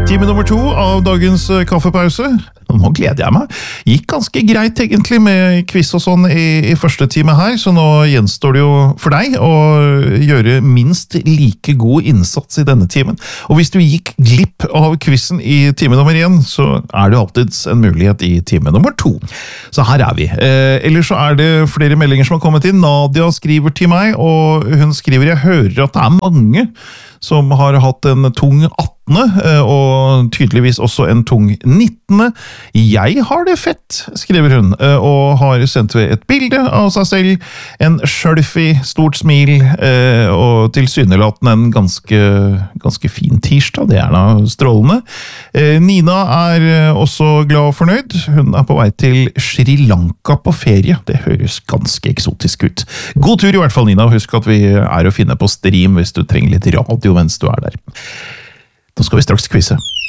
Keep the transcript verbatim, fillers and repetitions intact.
Time nummer to av dagens kaffepause. Nå gleder jeg meg. Gikk ganske greit egentlig med quiz og sånn i, i første time her, så nå gjenstår det jo for deg å gjøre minst like god innsats i denne timen. Og hvis du gikk glipp av quizen i time nummer én, så er det alltid en mulighet i time nummer to. Så her er vi. Eh, ellers så er det flere meldinger som har kommet inn. Nadia skriver til meg, og hun skriver, jeg hører at det er mange som har hatt en tung attende, og tydeligvis også en tung nittende. Jeg har det fett, skriver hun, og har sendt ved et bilde av seg selv, en selfie, stort smil, og tilsynelatende en ganske, ganske fin tirsdag, det er da strålende. Nina er også glad og fornøyd. Hun er på vei til Sri Lanka på ferie. Det høres ganske eksotisk ut. God tur i hvert fall, Nina. Husk at vi er å finne på stream hvis du trenger litt radio mens du er der. Nå skal vi straks quize.